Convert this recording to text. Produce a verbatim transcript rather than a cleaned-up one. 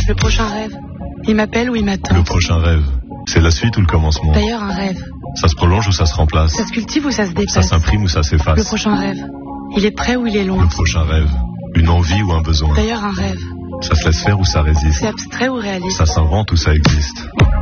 Le prochain rêve. Il m'appelle ou il m'attend. Le prochain rêve. C'est la suite ou le commencement? D'ailleurs, un rêve. Ça se prolonge ou ça se remplace? Ça se cultive ou ça se dépasse? Ça s'imprime ou ça s'efface? Le prochain rêve. Il est près ou il est loin? Le prochain rêve. Une envie ou un besoin? D'ailleurs, un rêve. Ça se laisse faire ou ça résiste? C'est abstrait ou réaliste? Ça s'invente ou ça existe?